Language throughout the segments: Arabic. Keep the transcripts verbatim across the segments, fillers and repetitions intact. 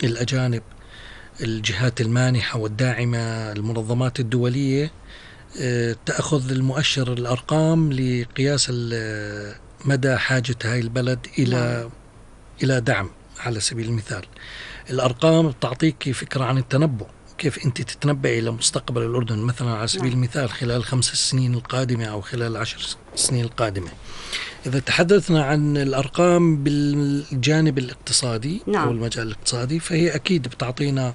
الأجانب، الجهات المانحة والداعمة، المنظمات الدولية تأخذ المؤشر الأرقام لقياس مدى حاجة هاي البلد إلى نعم. إلى دعم. على سبيل المثال الأرقام تعطيك فكرة عن التنبؤ، كيف أنت تتنبأ إلى مستقبل الأردن مثلا على سبيل نعم. المثال خلال الخمس سنين القادمة أو خلال العشر سنين القادمة. إذا تحدثنا عن الأرقام بالجانب الاقتصادي نعم. أو المجال الاقتصادي، فهي أكيد بتعطينا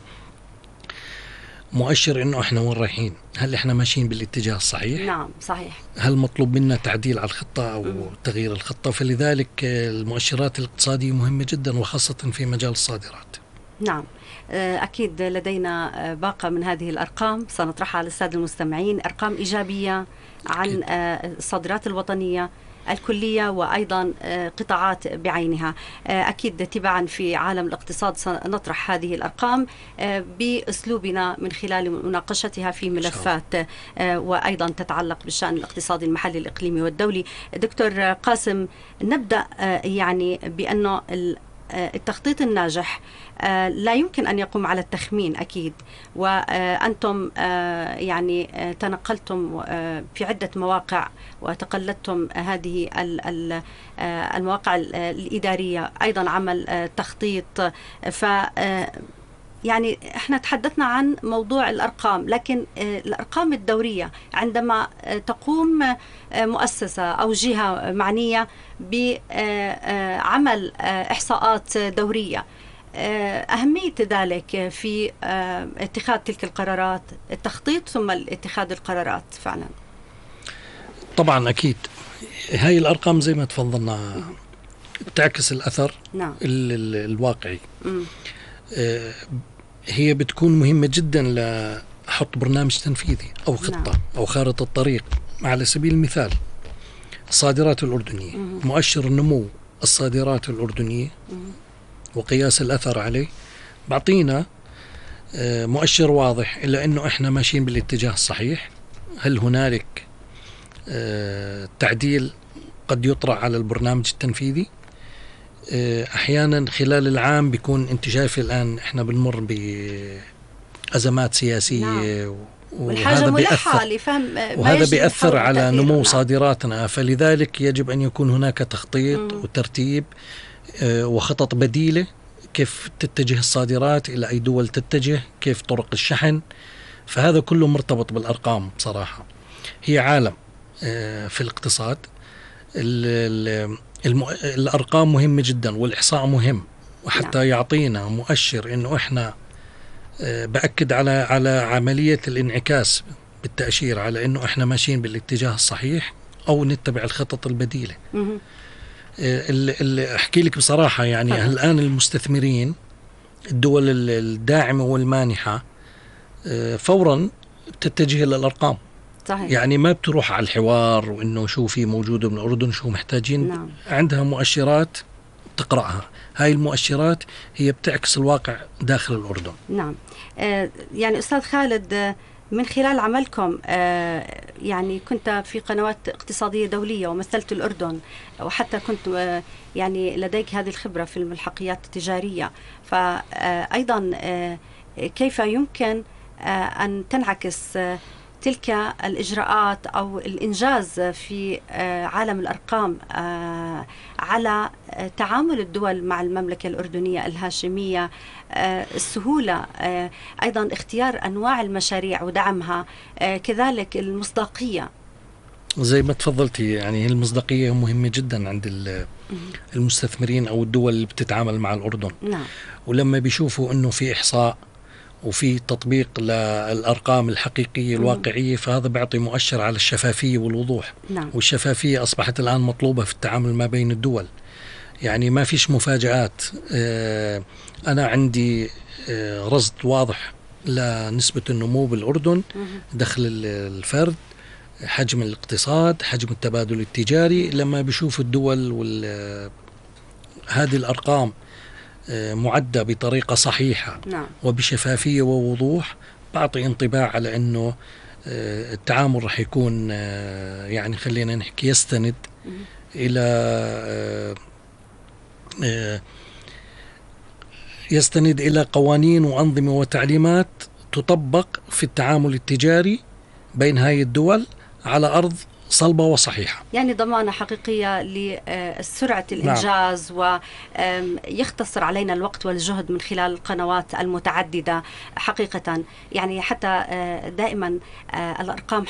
مؤشر إنه إحنا وين رايحين، هل إحنا ماشيين بالاتجاه الصحيح؟ نعم صحيح. هل مطلوب منا تعديل على الخطة أو م. تغيير الخطة؟ فلذلك المؤشرات الاقتصادية مهمة جدا، وخاصة في مجال الصادرات. نعم أكيد لدينا باقة من هذه الأرقام سنطرحها على السادة المستمعين، أرقام إيجابية عن أكيد. الصادرات الوطنية الكلية وأيضا قطاعات بعينها. أكيد تبعا في عالم الاقتصاد سنطرح هذه الأرقام بأسلوبنا من خلال مناقشتها في ملفات وأيضا تتعلق بالشأن الاقتصادي المحلي الإقليمي والدولي. دكتور قاسم، نبدأ يعني بأنه التخطيط الناجح لا يمكن أن يقوم على التخمين أكيد، وأنتم يعني تنقلتم في عدة مواقع وتقلدتم هذه المواقع الإدارية، أيضا عمل تخطيط. ف يعني احنا تحدثنا عن موضوع الأرقام، لكن الأرقام الدورية عندما تقوم مؤسسة أو جهة معنية بعمل إحصاءات دورية، أهمية ذلك في اتخاذ تلك القرارات، التخطيط ثم اتخاذ القرارات فعلا. طبعا أكيد هاي الأرقام زي ما تفضلنا تعكس الأثر نعم. الواقعي. م. هي بتكون مهمة جدا لأحط برنامج تنفيذي أو خطة نعم. أو خارطة الطريق. على سبيل المثال الصادرات الأردنية، مم. مؤشر نمو الصادرات الأردنية مم. وقياس الأثر عليه بعطينا مؤشر واضح إلا أنه إحنا ماشيين بالاتجاه الصحيح. هل هنالك تعديل قد يطرح على البرنامج التنفيذي؟ أحيانا خلال العام بيكون أنت شايف الآن إحنا بنمر بأزمات سياسية نعم. وهذا بيأثر لفهم وهذا بيأثر على نمو نعم. صادراتنا. فلذلك يجب أن يكون هناك تخطيط م. وترتيب وخطط بديلة، كيف تتجه الصادرات، إلى أي دول تتجه، كيف طرق الشحن. فهذا كله مرتبط بالأرقام بصراحة. هي عالم في الاقتصاد. الم... الأرقام مهمة جدا والإحصاء مهم، وحتى نعم. يعطينا مؤشر إنه إحنا بأكد على على عملية الانعكاس بالتأشير على إنه إحنا ماشيين بالاتجاه الصحيح أو نتبع الخطط البديلة. اللي, اللي أحكي لك بصراحة يعني طبعا. الآن المستثمرين الدول الداعمة والمانحة فورا تتجه للأرقام صحيح. يعني ما بتروح على الحوار وإنه شو في موجود من الأردن، شو محتاجين نعم. عندها مؤشرات تقرأها. هاي المؤشرات هي بتعكس الواقع داخل الأردن. نعم. آه يعني أستاذ خالد، من خلال عملكم آه يعني كنت في قنوات اقتصادية دولية ومثلت الأردن، وحتى كنت آه يعني لديك هذه الخبرة في الملحقيات التجارية، فأيضا آه كيف يمكن آه أن تنعكس آه تلك الإجراءات أو الإنجاز في عالم الأرقام على تعامل الدول مع المملكة الأردنية الهاشمية، السهولة، أيضا اختيار أنواع المشاريع ودعمها، كذلك المصداقية. زي ما تفضلتي يعني المصداقية مهمة جدا عند المستثمرين أو الدول اللي بتتعامل مع الأردن. نعم. ولما بيشوفوا أنه في إحصاء وفي تطبيق للأرقام الحقيقية الواقعية، فهذا بيعطي مؤشر على الشفافية والوضوح. نعم. والشفافية أصبحت الآن مطلوبة في التعامل ما بين الدول. يعني ما فيش مفاجآت. أنا عندي رصد واضح لنسبة النمو بالأردن، دخل الفرد، حجم الاقتصاد، حجم التبادل التجاري. لما بيشوف الدول هذه الأرقام معدة بطريقة صحيحة نعم. وبشفافية ووضوح، بعطي انطباع على أنه التعامل رح يكون يعني خلينا نحكي يستند إلى يستند إلى قوانين وأنظمة وتعليمات تطبق في التعامل التجاري بين هاي الدول على أرض صلبة وصحيحة. يعني ضمانة حقيقية لسرعة الإنجاز، نعم. ويختصر علينا الوقت والجهد من خلال القنوات المتعددة حقيقة. يعني حتى دائما الأرقام